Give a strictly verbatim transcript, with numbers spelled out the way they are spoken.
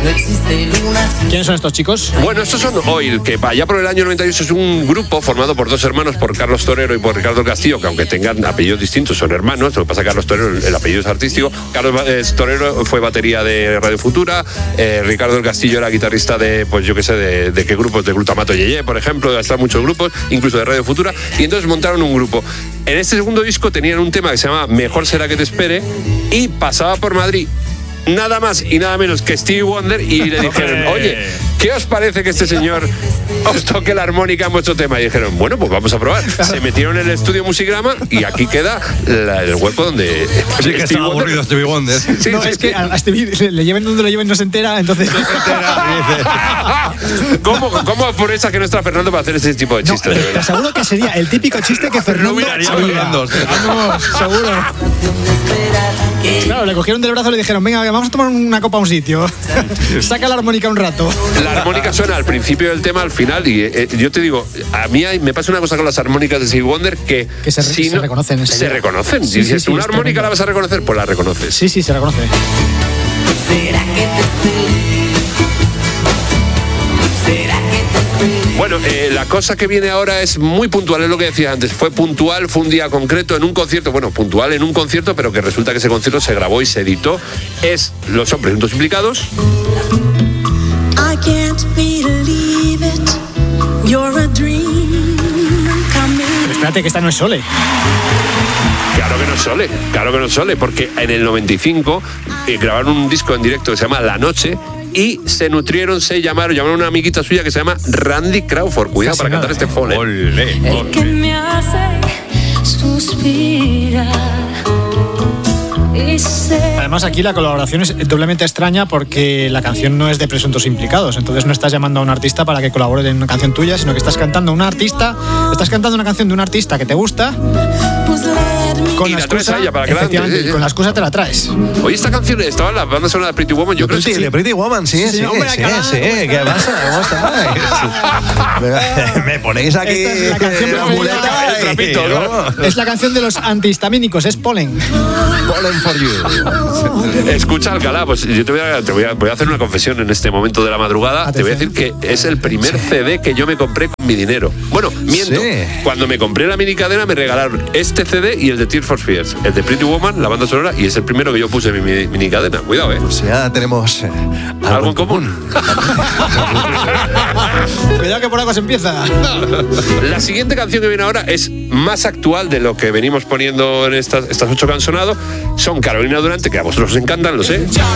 ¿Quiénes son estos chicos? Bueno, estos son Oil, que allá por el año noventa y ocho es un grupo formado por dos hermanos, por Carlos Torero y por Ricardo Castillo, que aunque tengan apellidos distintos son hermanos. Lo que pasa es que Carlos Torero, el apellido es artístico. Carlos eh, Torero fue batería de Radio Futura, eh, Ricardo del Castillo era guitarrista de, pues yo qué sé, de, de qué grupos, de Glutamato Yeye, por ejemplo, de hasta muchos grupos, incluso de Radio Futura, y entonces montaron un grupo. En este segundo disco tenían un tema que se llama Mejor será que te espere, y pasaba por Madrid nada más y nada menos que Stevie Wonder, y le dijeron, oye, ¿qué os parece que este señor os toque la armónica en vuestro tema? Y dijeron, bueno, pues vamos a probar. Se metieron en el estudio Musigrama y aquí queda la, el hueco donde... Sí, que estaba aburrido Stevie Wonder. Sí, no, sí, es sí. que a Stevie le lleven donde lo lleven no se entera, entonces... No se entera. ¿Cómo, ¿Cómo aprovecha que no está Fernando para hacer ese tipo de chistes? No, te aseguro que sería el típico chiste que Fernando... No Fernando. Vamos, seguro. Claro, le cogieron del brazo y le dijeron, venga, vamos a tomar una copa a un sitio. Saca la armónica un rato. La armónica suena al principio del tema, al final, y eh, yo te digo, a mí hay, me pasa una cosa con las armónicas de Stevie Wonder que, que se, si se no, reconocen enseguida. Se reconocen. Sí, si sí, sí, una armónica tremendo. la vas a reconocer, pues la reconoces. Sí, sí, se reconoce. Bueno, eh, la cosa que viene ahora es muy puntual, es lo que decía antes. Fue puntual, fue un día concreto en un concierto, bueno, puntual en un concierto, pero que resulta que ese concierto se grabó y se editó. Es Los Son Presuntos Implicados. I can't believe it. You're a dream coming. Pero espérate, que esta no es Sole. Claro que no es Sole, claro que no es Sole, porque en el noventa y cinco eh, grabaron un disco en directo que se llama La Noche, y se nutrieron, se llamaron, llamaron a una amiguita suya que se llama Randy Crawford. Cuidado para cantar este phone. Olé, El que me hace suspirar. Y sé. Además, aquí la colaboración es doblemente extraña porque la canción no es de Presuntos Implicados. Entonces no estás llamando a un artista para que colabore en una canción tuya, sino que estás cantando a un artista, estás cantando una canción de un artista que te gusta. Con y la, la traes excusa, a ella para que la efectivamente, sí, sí. con la excusa te la traes. Oye, esta canción estaba en la banda sonora de Pretty Woman, yo creo que sí. sí. De Pretty Woman, sí, sí, sí, sí, hombre, sí, acá, sí. ¿Qué pasa? ¿Cómo está? Me ponéis aquí Esta es la canción la preferida. muleta El trapito, y- ¿no? Es la canción de los antihistamínicos, es Polen. Pollen for you. Escucha, Alcalá, pues yo te voy a, te voy a, voy a hacer una confesión en este momento de la madrugada. Atención. Te voy a decir que es el primer C D que yo me compré con mi dinero. Bueno, miento. Sí. Cuando me compré la minicadena me regalaron este C D y el de Tears for Fears. El de Pretty Woman, la banda sonora, y es el primero que yo puse en mi minicadena. Cuidado, ¿eh? Pues ya tenemos eh, Algo en común. Cuidado que por algo se empieza. La siguiente canción que viene ahora es más actual de lo que venimos poniendo en estas, estas ocho que han sonado. Son Carolina Durante, que a vosotros os encantan, lo sé.